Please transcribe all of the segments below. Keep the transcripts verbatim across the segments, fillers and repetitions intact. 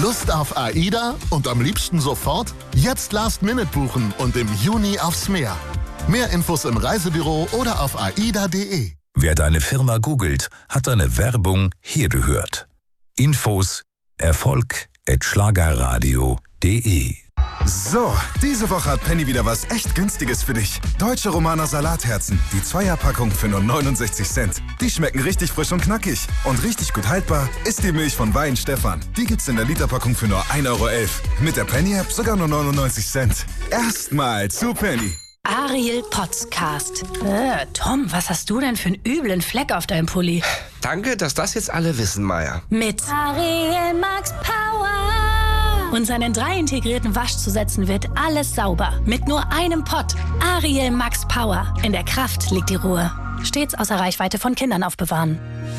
Lust auf AIDA und am liebsten sofort? Jetzt Last Minute buchen und im Juni aufs Meer. Mehr Infos im Reisebüro oder auf aida punkt de. Wer deine Firma googelt, hat deine Werbung hier gehört. Infos Erfolg at schlagerradio punkt de. So, diese Woche hat Penny wieder was echt Günstiges für dich. Deutsche Romaner Salatherzen, die Zweierpackung für nur neunundsechzig Cent. Die schmecken richtig frisch und knackig. Und richtig gut haltbar ist die Milch von Wein Stefan. Die gibt's in der Literpackung für nur ein Euro elf. Mit der Penny-App sogar nur neunundneunzig Cent. Erstmal zu Penny. Ariel Podcast. Äh, Tom, was hast du denn für einen üblen Fleck auf deinem Pulli? Danke, dass das jetzt alle wissen, Maya. Mit Ariel Max Power. Und seinen drei integrierten Waschzusätzen wird alles sauber. Mit nur einem Pott. Ariel Max Power. In der Kraft liegt die Ruhe. Stets außer Reichweite von Kindern aufbewahren.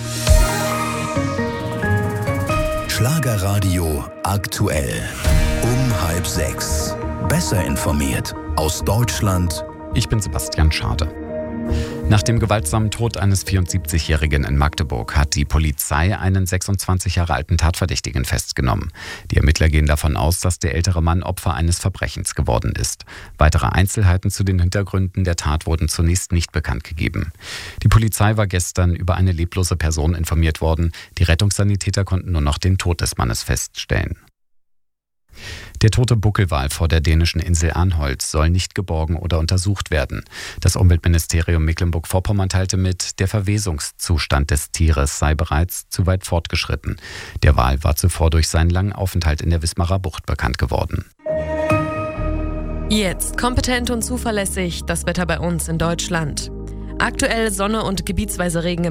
Schlagerradio aktuell. Um halb sechs. Besser informiert aus Deutschland. Ich bin Sebastian Schade. Nach dem gewaltsamen Tod eines vierundsiebzigjährigen in Magdeburg hat die Polizei einen sechsundzwanzig Jahre alten Tatverdächtigen festgenommen. Die Ermittler gehen davon aus, dass der ältere Mann Opfer eines Verbrechens geworden ist. Weitere Einzelheiten zu den Hintergründen der Tat wurden zunächst nicht bekannt gegeben. Die Polizei war gestern über eine leblose Person informiert worden. Die Rettungssanitäter konnten nur noch den Tod des Mannes feststellen. Der tote Buckelwal vor der dänischen Insel Arnholz soll nicht geborgen oder untersucht werden. Das Umweltministerium Mecklenburg-Vorpommern teilte mit, der Verwesungszustand des Tieres sei bereits zu weit fortgeschritten. Der Wal war zuvor durch seinen langen Aufenthalt in der Wismarer Bucht bekannt geworden. Jetzt kompetent und zuverlässig das Wetter bei uns in Deutschland. Aktuell Sonne und gebietsweise Regen im